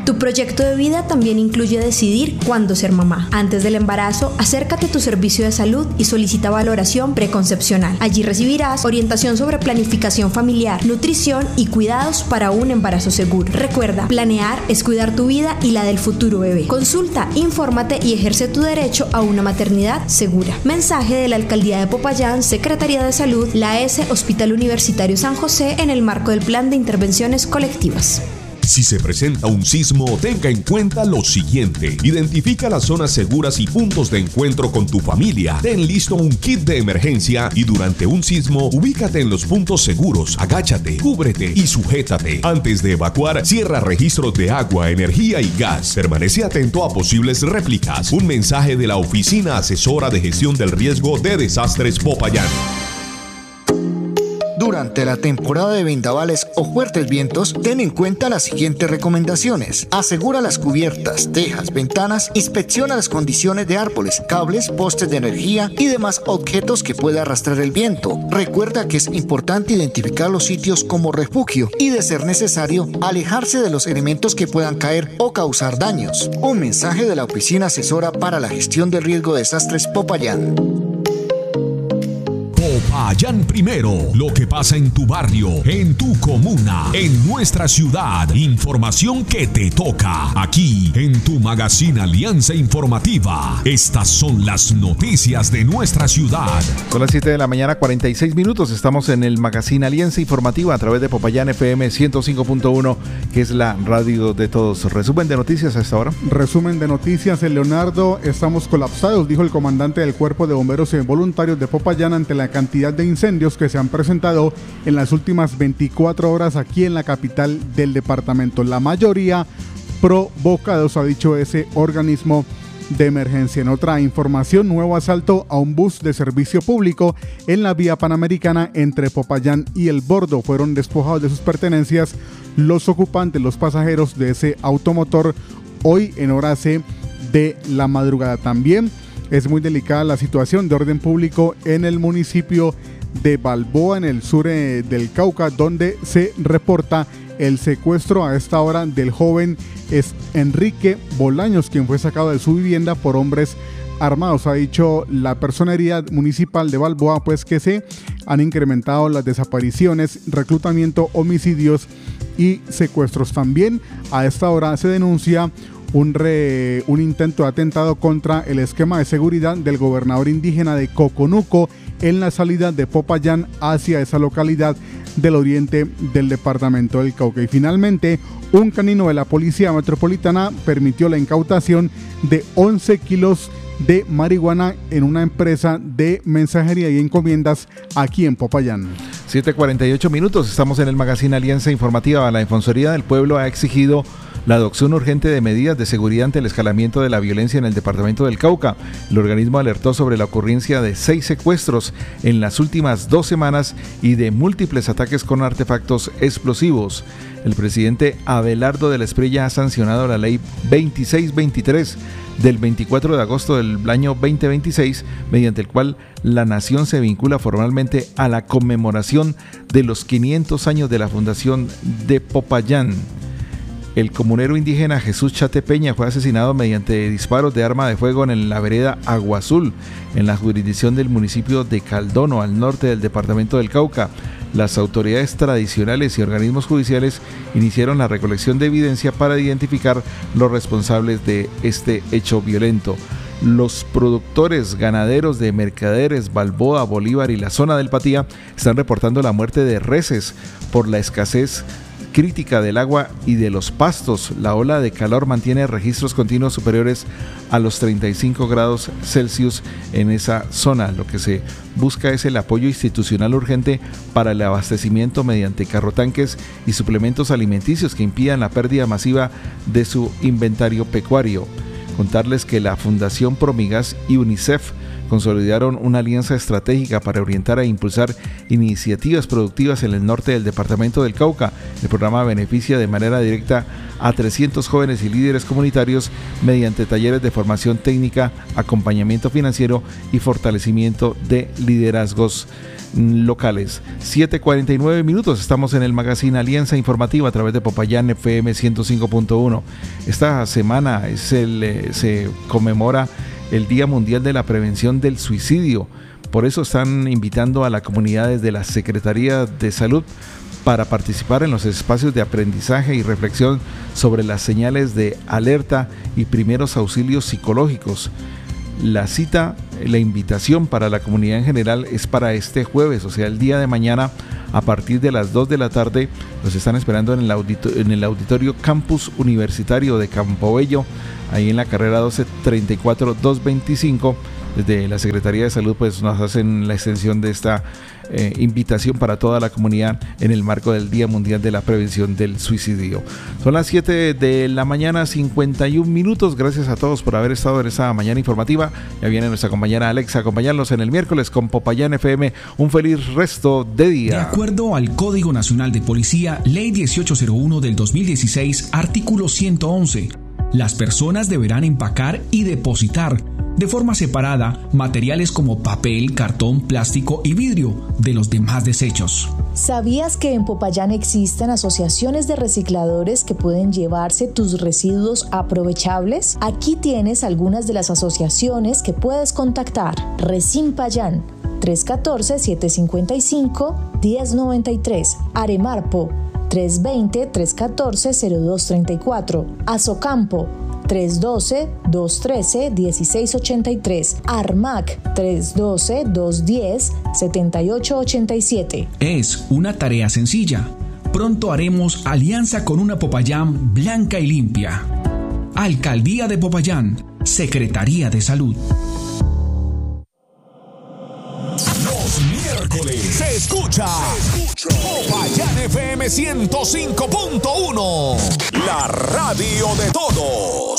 Tu proyecto de vida también incluye decidir cuándo ser mamá. Antes del embarazo, acércate a tu servicio de salud y solicita valoración preconcepcional. Allí recibirás orientación sobre planificación familiar, nutrición y cuidados para un embarazo seguro. Recuerda, planear es cuidar tu vida y la del futuro bebé. Consulta, infórmate y ejerce tu derecho a una maternidad segura. Mensaje de la Alcaldía de Popayán, Secretaría de Salud, la ES Hospital Universitario San José en el marco del Plan de Intervenciones Colectivas. Si se presenta un sismo, tenga en cuenta lo siguiente. Identifica las zonas seguras y puntos de encuentro con tu familia. Ten listo un kit de emergencia y durante un sismo, ubícate en los puntos seguros. Agáchate, cúbrete y sujétate. Antes de evacuar, cierra registros de agua, energía y gas. Permanece atento a posibles réplicas. Un mensaje de la Oficina Asesora de Gestión del Riesgo de Desastres Popayán. Durante la temporada de vendavales o fuertes vientos, ten en cuenta las siguientes recomendaciones. Asegura las cubiertas, tejas, ventanas, inspecciona las condiciones de árboles, cables, postes de energía y demás objetos que pueda arrastrar el viento. Recuerda que es importante identificar los sitios como refugio y, de ser necesario, alejarse de los elementos que puedan caer o causar daños. Un mensaje de la Oficina Asesora para la Gestión del Riesgo de Desastres Popayán. Popayán Primero, lo que pasa en tu barrio, en tu comuna, en nuestra ciudad. Información que te toca aquí en tu magazine Alianza Informativa. Estas son las noticias de nuestra ciudad. Son las 7 de la mañana, 46 minutos. Estamos en el magazine Alianza Informativa a través de Popayán FM 105.1, que es la radio de todos. Resumen de noticias a esta hora. Resumen de noticias. En Leonardo, estamos colapsados, dijo el comandante del Cuerpo de Bomberos y Voluntarios de Popayán ante la cantidad de incendios que se han presentado en las últimas 24 horas aquí en la capital del departamento. La mayoría provocados, ha dicho ese organismo de emergencia. En otra información, nuevo asalto a un bus de servicio público en la vía panamericana entre Popayán y El Bordo. Fueron despojados de sus pertenencias los ocupantes, los pasajeros de ese automotor, hoy en horas de la madrugada. También es muy delicada la situación de orden público en el municipio de Balboa, en el sur del Cauca, donde se reporta el secuestro a esta hora del joven Enrique Bolaños, quien fue sacado de su vivienda por hombres armados. Ha dicho la personería municipal de Balboa pues que se han incrementado las desapariciones, reclutamiento, homicidios y secuestros. También a esta hora se denuncia un intento de atentado contra el esquema de seguridad del gobernador indígena de Coconuco en la salida de Popayán hacia esa localidad del oriente del departamento del Cauca. Y finalmente, un canino de la Policía Metropolitana permitió la incautación de 11 kilos de marihuana en una empresa de mensajería y encomiendas aquí en Popayán. 7:48 minutos, estamos en el magazine Alianza Informativa. La Defensoría del Pueblo ha exigido la adopción urgente de medidas de seguridad ante el escalamiento de la violencia en el departamento del Cauca. El organismo alertó sobre la ocurrencia de 6 secuestros en las últimas 2 semanas y de múltiples ataques con artefactos explosivos. El presidente Abelardo de la Espriella ha sancionado la ley 2623 del 24 de agosto del año 2026, mediante el cual la nación se vincula formalmente a la conmemoración de los 500 años de la fundación de Popayán. El comunero indígena Jesús Chate Peña fue asesinado mediante disparos de arma de fuego en la vereda Agua Azul, en la jurisdicción del municipio de Caldono, al norte del departamento del Cauca. Las autoridades tradicionales y organismos judiciales iniciaron la recolección de evidencia para identificar los responsables de este hecho violento. Los productores ganaderos de Mercaderes, Balboa, Bolívar y la zona del Patía están reportando la muerte de reses por la escasez crítica del agua y de los pastos. La ola de calor mantiene registros continuos superiores a los 35 grados Celsius en esa zona. Lo que se busca es el apoyo institucional urgente para el abastecimiento mediante carrotanques y suplementos alimenticios que impidan la pérdida masiva de su inventario pecuario. Contarles que la Fundación Promigas y UNICEF consolidaron una alianza estratégica para orientar e impulsar iniciativas productivas en el norte del departamento del Cauca. El programa beneficia de manera directa a 300 jóvenes y líderes comunitarios mediante talleres de formación técnica, acompañamiento financiero y fortalecimiento de liderazgos locales. 7:49 minutos, estamos en el magazine Alianza Informativa a través de Popayán FM 105.1. Esta semana se conmemora el Día Mundial de la Prevención del Suicidio. Por eso están invitando a la comunidad desde la Secretaría de Salud para participar en los espacios de aprendizaje y reflexión sobre las señales de alerta y primeros auxilios psicológicos. La invitación para la comunidad en general es para este jueves, o sea, el día de mañana, a partir de las 2 de la tarde. Los están esperando en el auditorio Campus Universitario de Campobello, ahí en la carrera 1234-225. Desde la Secretaría de Salud pues nos hacen la extensión de esta invitación para toda la comunidad en el marco del Día Mundial de la Prevención del Suicidio. Son las 7 de la mañana, 51 minutos. Gracias a todos por haber estado en esta mañana informativa. Ya viene nuestra compañera Alexa a acompañarnos en el miércoles con Popayán FM. Un feliz resto de día. De acuerdo al Código Nacional de Policía, Ley 1801 del 2016, artículo 111, las personas deberán empacar y depositar de forma separada materiales como papel, cartón, plástico y vidrio de los demás desechos. ¿Sabías que en Popayán existen asociaciones de recicladores que pueden llevarse tus residuos aprovechables? Aquí tienes algunas de las asociaciones que puedes contactar. Resimpayán 314-755-1093, Aremarpo 320-314-0234, Azocampo 312-213-1683, ARMAC 312-210-7887. Es una tarea sencilla. Pronto haremos alianza con una Popayán blanca y limpia. Alcaldía de Popayán, Secretaría de Salud. Los miércoles se escucha Popayán FM 105.1, la radio de todos.